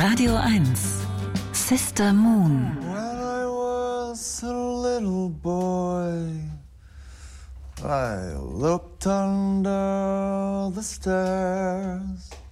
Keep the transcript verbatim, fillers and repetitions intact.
Radio eins Sister Moon. When I was a little boy, I looked under the stairs.